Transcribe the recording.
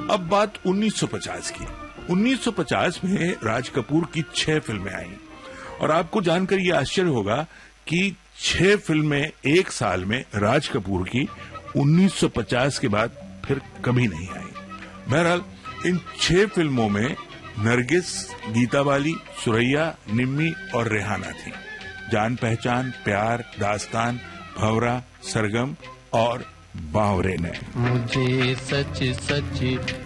अब बात 1950 की। 1950 में राज कपूर की 6 फिल्में आईं और आपको जानकर यह आश्चर्य होगा कि 6 फिल्में एक साल में राज कपूर की 1950 के बाद फिर कभी नहीं आई। बहरहाल इन 6 फिल्मों में नरगिस, गीता बाली, सुरैया, निम्मी और रेहाना थी। जान पहचान, प्यार, दास्तान, भंवरा, सरगम और बावरे ने। मुझे सच सच